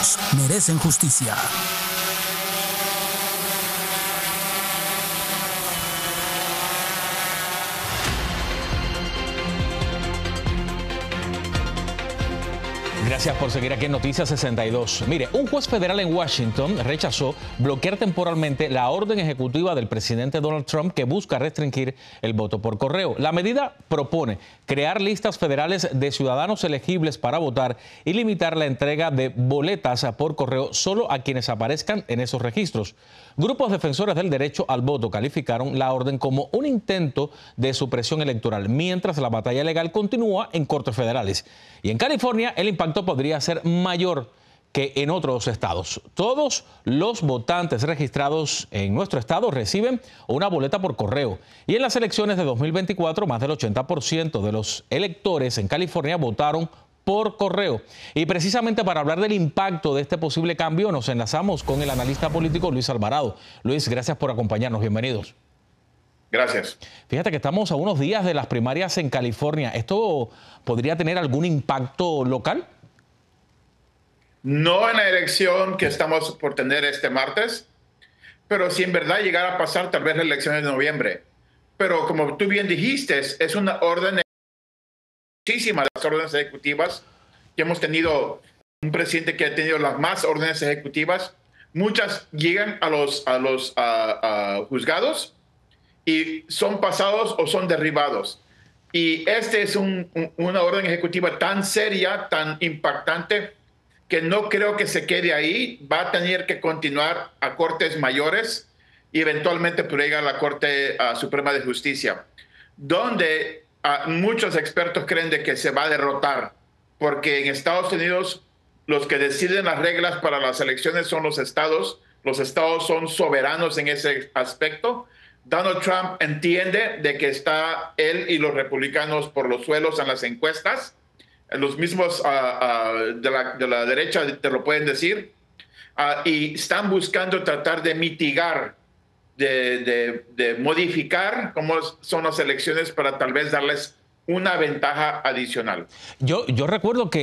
Todos merecen justicia. Gracias por seguir aquí en Noticias 62. Mire, un juez federal en Washington rechazó bloquear temporalmente la orden ejecutiva del presidente Donald Trump que busca restringir el voto por correo. La medida propone crear listas federales de ciudadanos elegibles para votar y limitar la entrega de boletas por correo solo a quienes aparezcan en esos registros. Grupos defensores del derecho al voto calificaron la orden como un intento de supresión electoral, mientras la batalla legal continúa en cortes federales. Y en California, el impacto podría ser mayor que en otros estados. Todos los votantes registrados en nuestro estado reciben una boleta por correo. Y en las elecciones de 2024, más del 80% de los electores en California votaron por correo. Y precisamente para hablar del impacto de este posible cambio, nos enlazamos con el analista político Luis Alvarado. Luis, gracias por acompañarnos. Bienvenidos. Gracias. Fíjate que estamos a unos días de las primarias en California. ¿Esto podría tener algún impacto local? No en la elección que estamos por tener este martes, pero si en verdad llegara a pasar tal vez la elección de noviembre. Pero como tú bien dijiste, es una orden, muchísimas las órdenes ejecutivas, que hemos tenido un presidente que ha tenido las más órdenes ejecutivas. Muchas llegan a los juzgados y son pasados o son derribados. Y este es una orden ejecutiva tan seria, tan impactante, que no creo que se quede ahí. Va a tener que continuar a cortes mayores y eventualmente puede llegar a la Corte Suprema de Justicia, donde muchos expertos creen de que se va a derrotar, porque en Estados Unidos los que deciden las reglas para las elecciones son los estados. Los estados son soberanos en ese aspecto. Donald Trump entiende de que está él y los republicanos por los suelos en las encuestas. Los mismos de la derecha te lo pueden decir. Y están buscando tratar de mitigar, de modificar cómo son las elecciones para tal vez darles una ventaja adicional. Yo recuerdo que